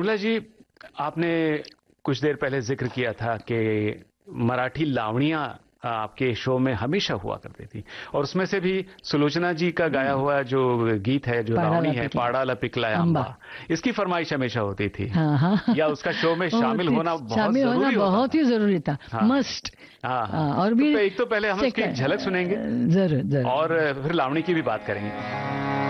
शर्मिला जी, आपने कुछ देर पहले जिक्र किया था कि मराठी लावणियां आपके शो में हमेशा हुआ करती थी, और उसमें से भी सुलोचना जी का गाया हुआ जो गीत है, जो लावणी है, पाड़ाला पिकलाय अम्बा, इसकी फरमाइश हमेशा होती थी। हाँ हाँ, या उसका शो में शामिल होना बहुत शामिल होना जरूरी होता बहुत था। ही जरूरी था। हाँ मस्ट। हाँ हाँ। और भी तो एक तो पहले हम उसकी एक झलक सुनेंगे जरूर जरूर, और फिर लावणी की भी बात करेंगे।